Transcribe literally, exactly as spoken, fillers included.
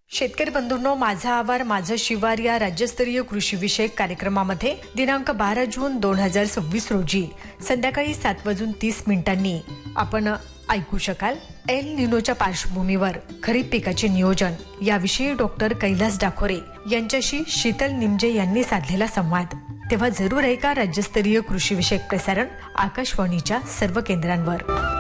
शेतकरी बंधूंनो, माझा आवार माझं शिवार या राज्यस्तरीय कृषी विषयक कार्यक्रमामध्ये दिनांक बारा जून दोन हजार सव्वीस रोजी संध्याकाळी सात वाजून तीस मिनिटांनी आपण ऐकू शकाल एल निनोच्या पार्श्वभूमीवर खरीप पिकाचे नियोजन याविषयी डॉक्टर कैलास डाखोरे यांच्याशी शीतल निमजे यांनी साधलेला संवाद. तेव्हा जरूर ऐका राज्यस्तरीय कृषी विषयक प्रसारण आकाशवाणीच्या सर्व केंद्रांवर.